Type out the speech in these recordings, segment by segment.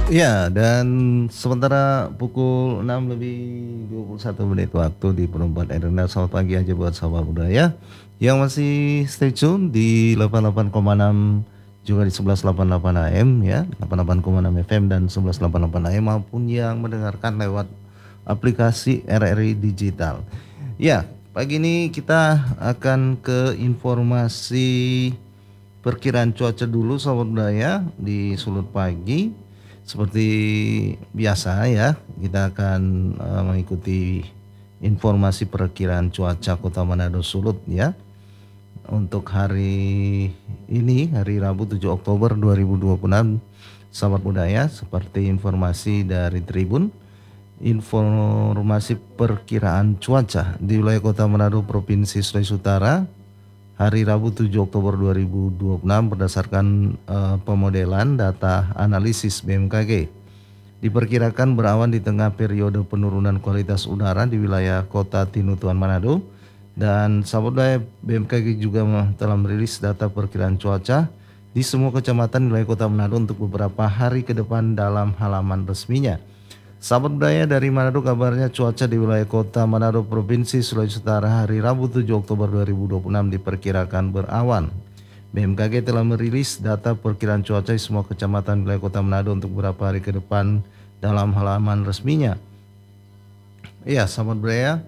Ya, dan sementara pukul 6 lebih 21 menit waktu di Perempat Erna. Selamat pagi aja buat sahabat budaya yang masih stay tune di 88,6 juga di 1188 AM ya, 88,6 FM dan 1188 AM maupun yang mendengarkan lewat aplikasi RRI Digital. Ya, pagi ini kita akan ke informasi perkiraan cuaca dulu sahabat budaya di Sulut Pagi. Seperti biasa ya, kita akan mengikuti informasi perkiraan cuaca Kota Manado Sulut ya. Untuk hari ini, hari Rabu 7 Oktober 2026, sahabat budaya, seperti informasi dari Tribun, informasi perkiraan cuaca di wilayah Kota Manado Provinsi Sulawesi Utara hari Rabu 7 Oktober 2026 berdasarkan pemodelan data analisis BMKG. Diperkirakan berawan di tengah periode penurunan kualitas udara di wilayah Kota Tinutuan Manado, dan sahabat BMKG juga telah merilis data perkiraan cuaca di semua kecamatan wilayah Kota Manado untuk beberapa hari ke depan dalam halaman resminya. Sahabat budaya dari Manado, kabarnya cuaca di wilayah Kota Manado Provinsi Sulawesi Utara hari Rabu 7 Oktober 2026 diperkirakan berawan. BMKG telah merilis data perkiraan cuaca di semua kecamatan wilayah Kota Manado untuk beberapa hari ke depan dalam halaman resminya. Iya, sahabat budaya.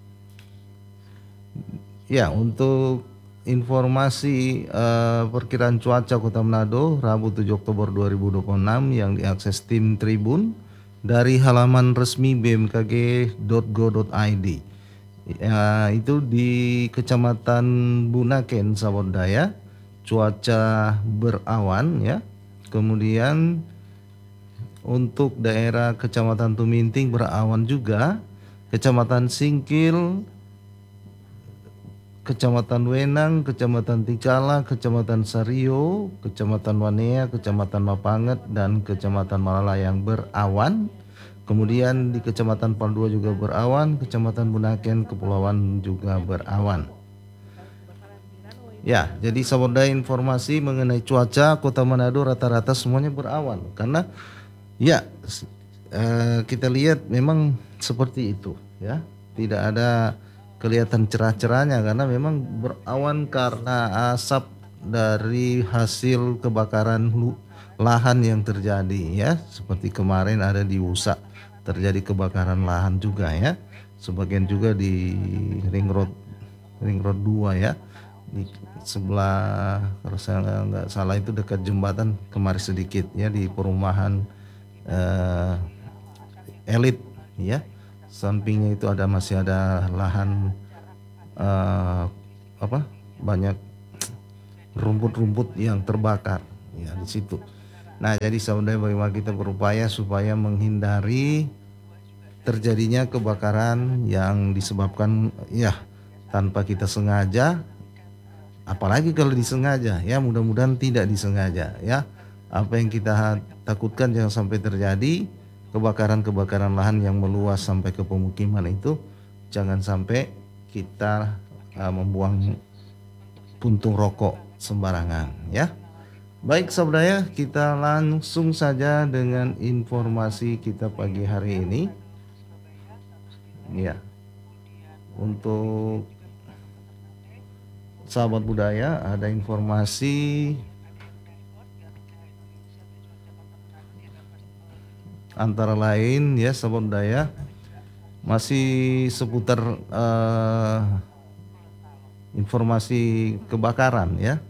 Ya, untuk informasi perkiraan cuaca Kota Manado Rabu 7 Oktober 2026 yang diakses tim Tribun dari halaman resmi bmkg.go.id. Ya, itu di Kecamatan Bunaken sahabat daya, cuaca berawan ya. Kemudian untuk daerah Kecamatan Tuminting berawan juga, Kecamatan Singkil, Kecamatan Wenang, Kecamatan Ticala, Kecamatan Sario, Kecamatan Wanea, Kecamatan Mapanget, dan Kecamatan Malalayang berawan. Kemudian di Kecamatan Paldua juga berawan, Kecamatan Bunaken, Kepulauan juga berawan. Ya, jadi sahabat informasi mengenai cuaca Kota Manado rata-rata semuanya berawan. Karena ya kita lihat memang seperti itu ya, tidak ada kelihatan cerah-cerahnya karena memang berawan karena asap dari hasil kebakaran lahan yang terjadi ya. Seperti kemarin ada di Wusa terjadi kebakaran lahan juga ya. Sebagian juga di Ring Road 2 ya. Di sebelah, kalau saya nggak salah itu dekat jembatan kemari sedikit ya, di perumahan elit ya. Sampingnya itu masih ada lahan banyak rumput-rumput yang terbakar ya di situ. Nah, jadi saudara, bagaimana kita berupaya supaya menghindari terjadinya kebakaran yang disebabkan ya tanpa kita sengaja, apalagi kalau disengaja ya, mudah-mudahan tidak disengaja ya. Apa yang kita takutkan jangan sampai terjadi kebakaran lahan yang meluas sampai ke pemukiman itu. Jangan sampai kita membuang puntung rokok sembarangan ya. Baik saudara, kita langsung saja dengan informasi kita pagi hari ini ya. Untuk sahabat budaya, ada informasi antara lain ya sahabat budaya, masih seputar informasi kebakaran ya.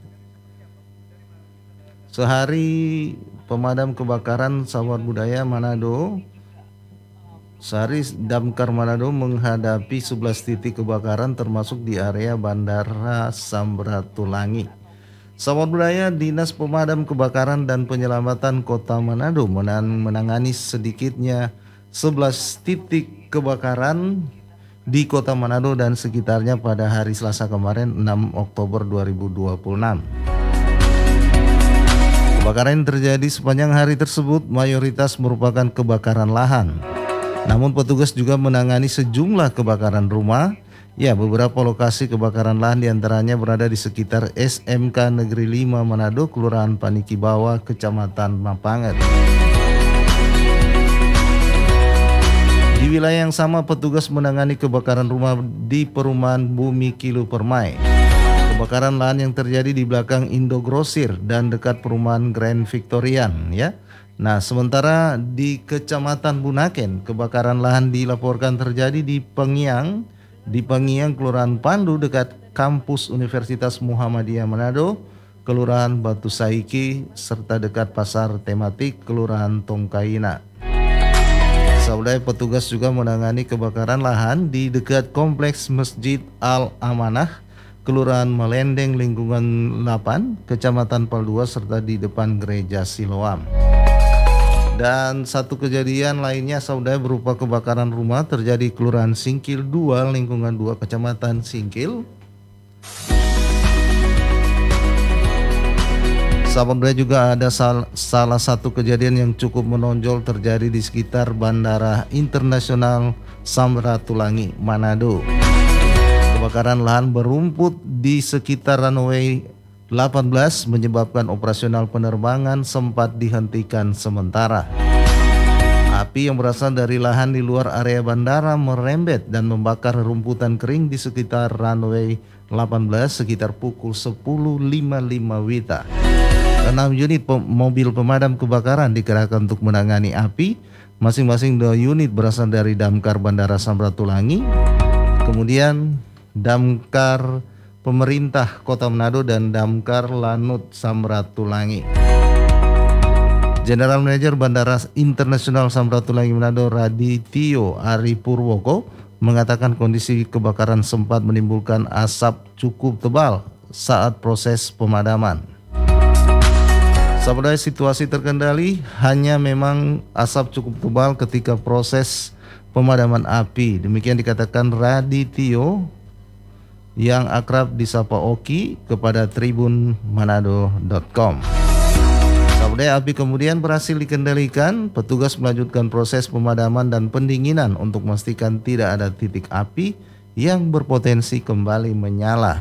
Sehari pemadam kebakaran sahabat budaya Manado, sehari Damkar Manado menghadapi 11 titik kebakaran termasuk di area Bandara Samratulangi. Sahabat budaya, Dinas Pemadam Kebakaran dan Penyelamatan Kota Manado menangani sedikitnya 11 titik kebakaran di Kota Manado dan sekitarnya pada hari Selasa kemarin 6 Oktober 2026. Kebakaran yang terjadi sepanjang hari tersebut mayoritas merupakan kebakaran lahan. Namun petugas juga menangani sejumlah kebakaran rumah. Ya, beberapa lokasi kebakaran lahan diantaranya berada di sekitar SMK Negeri 5 Manado, Kelurahan Paniki Bawah, Kecamatan Mapanget. Di wilayah yang sama, petugas menangani kebakaran rumah di perumahan Bumi Kilu Permai. Kebakaran lahan yang terjadi di belakang Indogrosir dan dekat perumahan Grand Victorian ya. Nah, sementara di Kecamatan Bunaken, kebakaran lahan dilaporkan terjadi di Pengiang, Kelurahan Pandu dekat kampus Universitas Muhammadiyah Manado, Kelurahan Batu Saiki, serta dekat pasar tematik Kelurahan Tongkaina. Saudara, petugas juga menangani kebakaran lahan di dekat kompleks Masjid Al-Amanah, Kelurahan Melendeng lingkungan 8, Kecamatan Paldua, serta di depan Gereja Siloam. Dan satu kejadian lainnya saudara berupa kebakaran rumah terjadi Kelurahan Singkil 2 lingkungan 2 Kecamatan Singkil. Saudara, juga ada salah satu kejadian yang cukup menonjol terjadi di sekitar Bandara Internasional Samratulangi, Manado. Kebakaran lahan berumput di sekitar runway 18 menyebabkan operasional penerbangan sempat dihentikan sementara. Api yang berasal dari lahan di luar area bandara merembet dan membakar rumputan kering di sekitar runway 18 sekitar pukul 10.55 WITA. 6 unit mobil pemadam kebakaran dikerahkan untuk menangani api. Masing-masing 2 unit berasal dari Damkar Bandara Samratulangi, kemudian Damkar Pemerintah Kota Manado dan Damkar Lanut Samratulangi. General Manager Bandara Internasional Samratulangi Manado Radityo Ari Purwoko mengatakan kondisi kebakaran sempat menimbulkan asap cukup tebal saat proses pemadaman. Saudara, situasi terkendali, hanya memang asap cukup tebal ketika proses pemadaman api. Demikian dikatakan Radityo yang akrab disapa Oki kepada tribunmanado.com. Saudara, api kemudian berhasil dikendalikan. Petugas melanjutkan proses pemadaman dan pendinginan untuk memastikan tidak ada titik api yang berpotensi kembali menyala.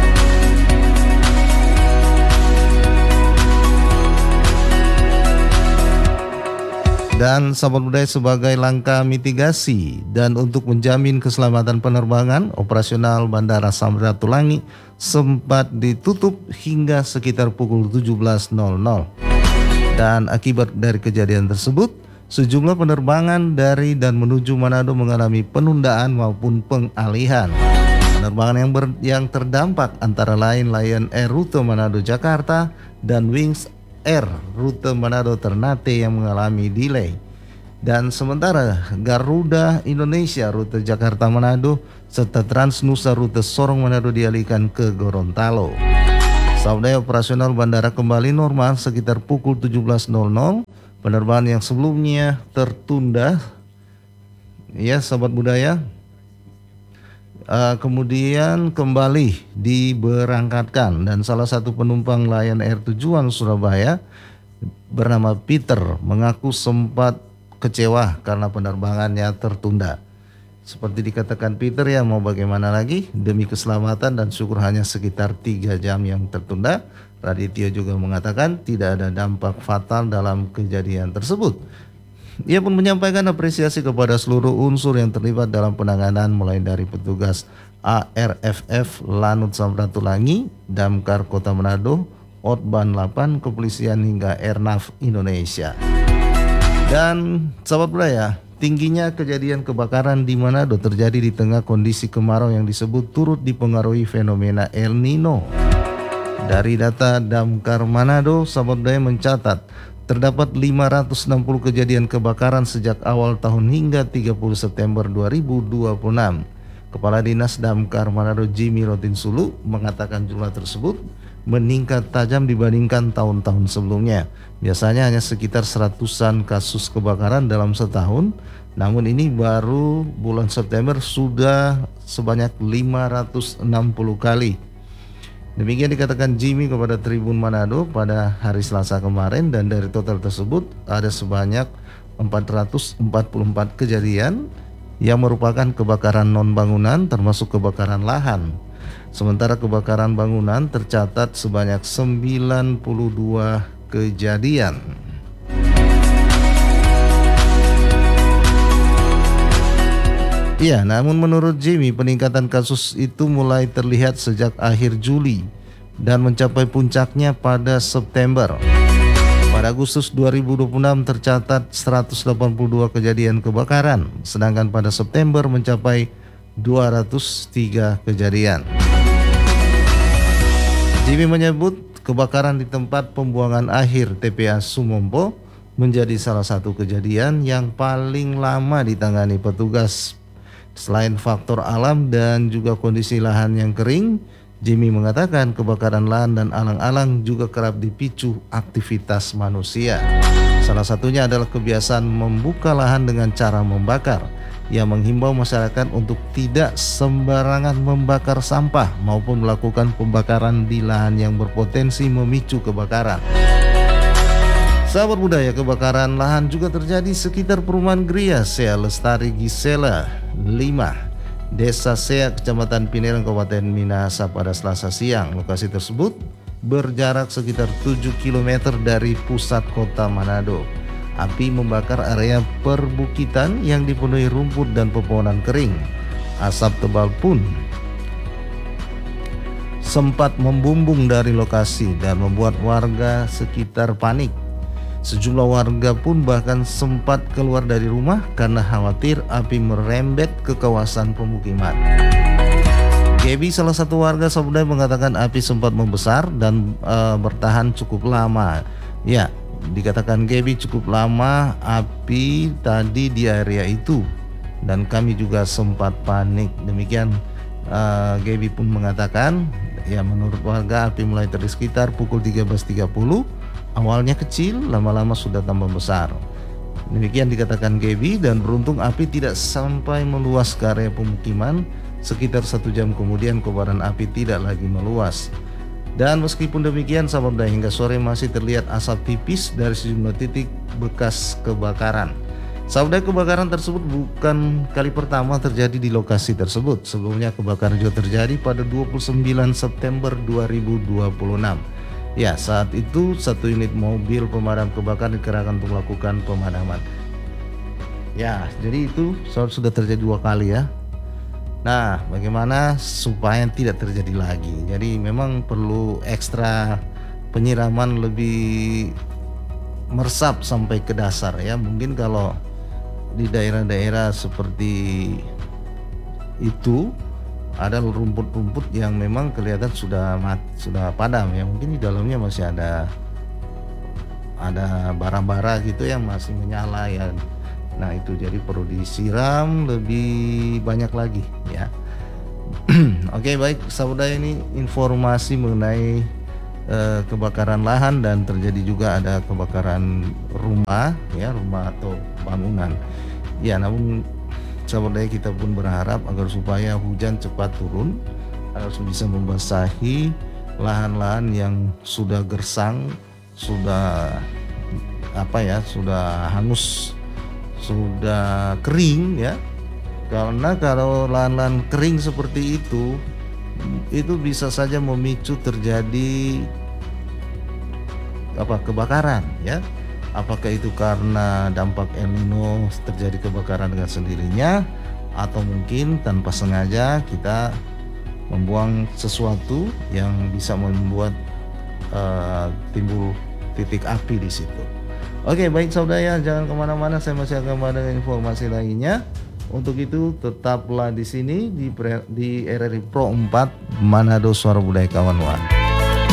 Dan sahabat budaya, sebagai langkah mitigasi dan untuk menjamin keselamatan penerbangan, operasional Bandara Samratulangi sempat ditutup hingga sekitar pukul 17.00. Dan akibat dari kejadian tersebut, sejumlah penerbangan dari dan menuju Manado mengalami penundaan maupun pengalihan. Penerbangan yang terdampak antara lain Lion Air rute Manado Jakarta dan Wings Air rute Manado Ternate yang mengalami delay. Dan sementara Garuda Indonesia rute Jakarta Manado serta Transnusa rute Sorong Manado dialihkan ke Gorontalo. Saudara, operasional bandara kembali normal sekitar pukul 17.00. Penerbangan yang sebelumnya tertunda ya sahabat budaya kemudian kembali diberangkatkan, dan salah satu penumpang Lion Air tujuan Surabaya bernama Peter mengaku sempat kecewa karena penerbangannya tertunda. Seperti dikatakan Peter, ya mau bagaimana lagi, demi keselamatan dan syukur hanya sekitar 3 jam yang tertunda. Radityo juga mengatakan tidak ada dampak fatal dalam kejadian tersebut. Ia pun menyampaikan apresiasi kepada seluruh unsur yang terlibat dalam penanganan, mulai dari petugas ARFF Lanut Samratulangi, Damkar Kota Manado, Otban 8, Kepolisian hingga Airnav Indonesia. Dan sahabat budaya, tingginya kejadian kebakaran di Manado terjadi di tengah kondisi kemarau yang disebut turut dipengaruhi fenomena El Nino. Dari data Damkar Manado, sahabat budaya mencatat terdapat 560 kejadian kebakaran sejak awal tahun hingga 30 September 2026. Kepala Dinas Damkar Manado Jimmy Rotinsulu mengatakan jumlah tersebut meningkat tajam dibandingkan tahun-tahun sebelumnya. Biasanya hanya sekitar 100-an kasus kebakaran dalam setahun, namun ini baru bulan September sudah sebanyak 560 kali. Demikian dikatakan Jimmy kepada Tribun Manado pada hari Selasa kemarin, dan dari total tersebut ada sebanyak 444 kejadian yang merupakan kebakaran non-bangunan termasuk kebakaran lahan. Sementara kebakaran bangunan tercatat sebanyak 92 kejadian. Iya, namun menurut Jimmy peningkatan kasus itu mulai terlihat sejak akhir Juli dan mencapai puncaknya pada September. Pada Agustus 2026 tercatat 182 kejadian kebakaran, sedangkan pada September mencapai 203 kejadian. Jimmy menyebut kebakaran di tempat pembuangan akhir TPA Sumompo menjadi salah satu kejadian yang paling lama ditangani petugas. Selain faktor alam dan juga kondisi lahan yang kering, Jimmy mengatakan kebakaran lahan dan alang-alang juga kerap dipicu aktivitas manusia. Salah satunya adalah kebiasaan membuka lahan dengan cara membakar. Ia menghimbau masyarakat untuk tidak sembarangan membakar sampah maupun melakukan pembakaran di lahan yang berpotensi memicu kebakaran. Sahabat budaya, kebakaran lahan juga terjadi sekitar perumahan Gria Sea Lestari Gisela 5, Desa Sea, Kecamatan Pinerang, Kabupaten Minahasa pada Selasa siang. Lokasi tersebut berjarak sekitar 7 km dari pusat kota Manado. Api membakar area perbukitan yang dipenuhi rumput dan pepohonan kering. Asap tebal pun sempat membumbung dari lokasi dan membuat warga sekitar panik. Sejumlah warga pun bahkan sempat keluar dari rumah karena khawatir api merembet ke kawasan pemukiman. Gaby, salah satu warga Sabudai, mengatakan api sempat membesar dan bertahan cukup lama. Ya, dikatakan Gaby cukup lama api tadi di area itu dan kami juga sempat panik. Demikian Gaby pun mengatakan, ya menurut warga api mulai terlihat sekitar pukul 13.30. Awalnya kecil, lama-lama sudah tambah besar. Demikian dikatakan Gaby, dan beruntung api tidak sampai meluas ke area pemukiman. Sekitar 1 jam kemudian kobaran api tidak lagi meluas. Dan meskipun demikian, sahabat budaya, hingga sore masih terlihat asap tipis dari sejumlah titik bekas kebakaran. Sahabat budaya, kebakaran tersebut bukan kali pertama terjadi di lokasi tersebut. Sebelumnya kebakaran juga terjadi pada 29 September 2026. Ya, saat itu satu unit mobil pemadam kebakaran dikerahkan untuk melakukan pemadaman. Ya, jadi itu sudah terjadi 2 kali ya. Nah, bagaimana supaya tidak terjadi lagi? Jadi memang perlu ekstra penyiraman lebih meresap sampai ke dasar ya. Mungkin kalau di daerah-daerah seperti itu ada rumput-rumput yang memang kelihatan sudah padam ya, mungkin di dalamnya masih ada bara-bara gitu yang masih menyala ya. Nah itu jadi perlu disiram lebih banyak lagi ya. Oke, baik sahabat, ini informasi mengenai kebakaran lahan, dan terjadi juga ada kebakaran rumah ya, rumah atau bangunan ya. Namun sahabat, kita pun berharap agar supaya hujan cepat turun agar bisa membasahi lahan-lahan yang sudah gersang, sudah sudah hangus, sudah kering ya. Karena kalau lahan-lahan kering seperti itu bisa saja memicu terjadi kebakaran ya. Apakah itu karena dampak El Nino terjadi kebakaran dengan sendirinya, atau mungkin tanpa sengaja kita membuang sesuatu yang bisa membuat timbul titik api di situ. Oke, baik saudara, jangan kemana-mana, saya masih akan kembali dengan informasi lainnya. Untuk itu tetaplah di sini di RRI Pro 4 Manado, Suara Budaya Kawan.